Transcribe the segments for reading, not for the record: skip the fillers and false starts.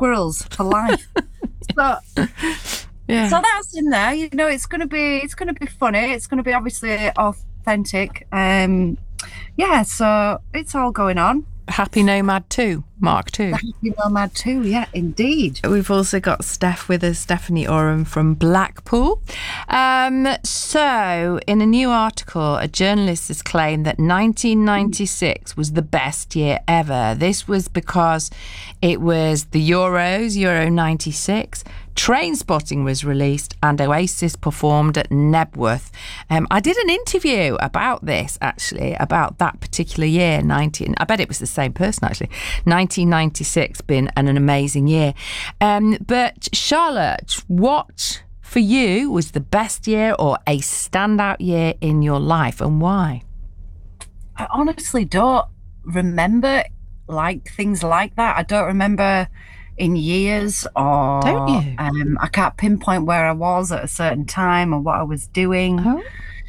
squirrels for life. So, Yeah. so that's in there. You know, it's gonna be funny. It's gonna be obviously authentic. Yeah. So it's all going on. Happy Nomad 2, Mark 2. The Happy Nomad too. Yeah, indeed. We've also got Steph with us, Stephanie Oram from Blackpool. So, in a new article, a journalist has claimed that 1996 was the best year ever. This was because it was the Euros, Euro 96. Trainspotting was released and Oasis performed at Nebworth. I did an interview about this, actually, about that particular year, I bet it was the same person, actually. 1996 been an amazing year. But Charlotte, what for you was the best year or a standout year in your life, and why? I honestly don't remember things like that. I don't remember in years, or Don't you? I can't pinpoint where I was at a certain time or what I was doing. Oh.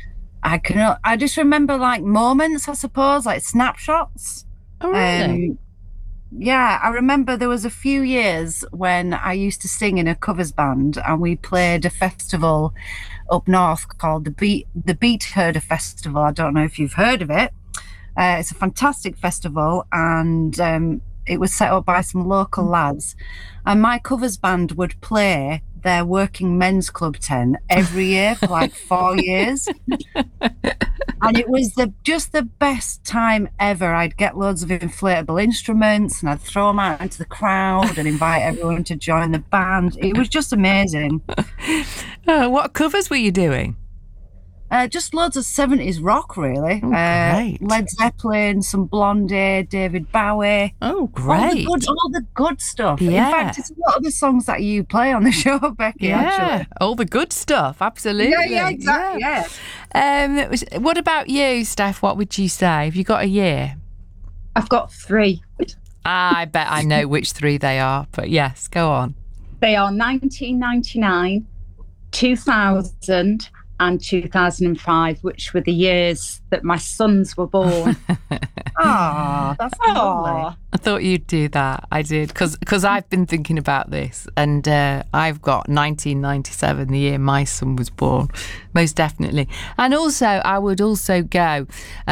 I just remember like moments, I suppose, like snapshots. Oh, really? Yeah, I remember there was a few years when I used to sing in a covers band, and we played a festival up north called the Beat Herder Festival. I don't know if you've heard of it. It's a fantastic festival, and it was set up by some local lads. And my covers band would play their working men's club tent every year for like 4 years. And it was just the best time ever. I'd get loads of inflatable instruments and I'd throw them out into the crowd and invite everyone to join the band. It was just amazing. What covers were you doing? Just loads of 70s rock, really. Oh, great. Led Zeppelin, some Blondie, David Bowie. Oh, great. All the good stuff. Yeah. In fact, it's a lot of the songs that you play on the show, Becky, actually. All the good stuff, absolutely. Yeah, exactly, yeah. What about you, Steph? What would you say? Have you got a year? I've got 3. I bet I know which 3 they are, but yes, go on. They are 1999, 2000 and 2005, which were the years that my sons were born. Oh, that's lovely. I thought you'd do that. I did, because I've been thinking about this, and I've got 1997, the year my son was born, most definitely. And also, I would also go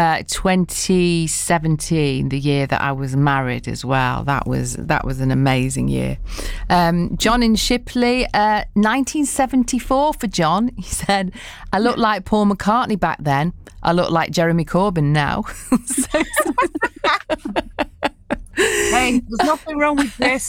2017, the year that I was married as well. That was an amazing year. John in Shipley, 1974 for John. He said, I looked like Paul McCartney back then. I look like Jeremy Corbyn now. Hey, there's nothing wrong with Grace